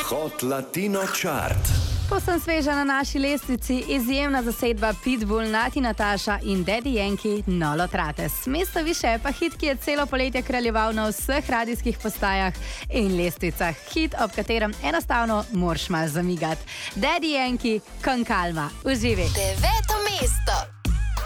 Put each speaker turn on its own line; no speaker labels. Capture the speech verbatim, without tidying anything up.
Hot Latino Chart.
Povsem sveža na naši lestvici izjemna zasedba Pitbull, Nati Nataša in Daddy Yankee Nolo Trates. Mesto više pa hit, ki je celo poletje kraljeval na vseh radijskih postajah in lestvicah. Hit, ob katerem enostavno moraš malo zamigati. Daddy Yankee, Con Calma. Uživi!
Deveto mesto.